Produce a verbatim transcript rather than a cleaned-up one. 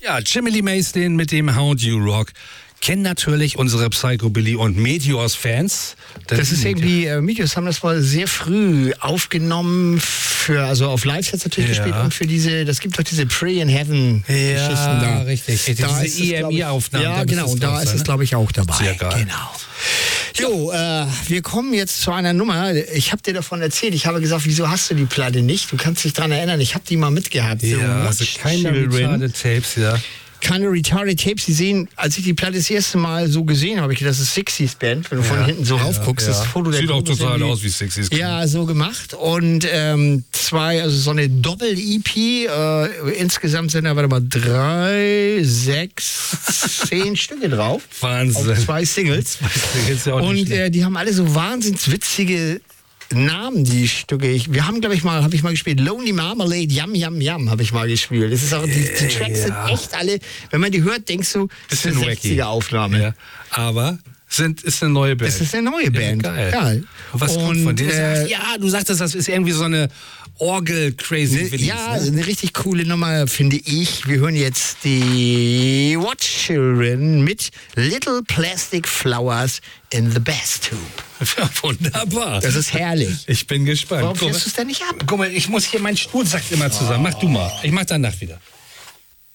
Ja, Jimmy Lee Mason mit dem How Do You Rock. Kennen natürlich unsere Psychobilly und Meteors-Fans. Das, das ist irgendwie, äh, Meteors haben das wohl sehr früh aufgenommen, für, also auf Live-Sets natürlich ja. gespielt und für diese, das gibt doch diese Pray in Heaven-Geschichten ja, da. richtig. Da diese E M I-Aufnahmen. Ja, genau, und da ist es, glaube ich, auch dabei. Sehr geil. Genau. Jo, äh, wir kommen jetzt zu einer Nummer. Ich habe dir davon erzählt. Ich habe gesagt, wieso hast du die Platte nicht? Du kannst dich daran erinnern, ich habe die mal mitgehabt. Ja, so also keine Retarded Tapes, ja. Keine Retarded Tapes. Die sehen, als ich die Platte das erste Mal so gesehen habe, ich gedacht, das ist Sixties Band, wenn du ja, von hinten so ja, raufguckst. Ja. Das Foto der Sieht auch total aus wie Sixties. Ja, so gemacht. Und ähm, zwei, also so eine Doppel-E P. Äh, insgesamt sind da, warte mal, drei, sechs, zehn Stücke drauf. Wahnsinn. Auf zwei Singles. Ja auch und äh, die haben alle so wahnsinnig witzige Namen, die Stücke. Ich, wir haben, glaube ich, mal, habe ich mal gespielt. Lonely Marmalade, Yum, Yum, Yum, habe ich mal gespielt. Das ist auch, die, die Tracks ja. sind echt alle, wenn man die hört, denkst du, das ist eine sechziger-Aufnahme. Ja. Aber sind, ist eine neue Band. Das ist eine neue Band. Ja, geil. Ja. Was und, kommt von dir? Äh, ja, du sagtest, das ist irgendwie so eine Orgel-Crazy. Ne, ja, ne? Eine richtig coole Nummer, finde ich. Wir hören jetzt die Watch Children mit Little Plastic Flowers in the Bass Tube. Ja, wunderbar. Das ist herrlich. Ich bin gespannt. Warum fährst du es denn nicht ab? Guck mal, ich muss hier, mein Stuhl sagt immer zusammen. Mach du mal. Ich mach danach wieder.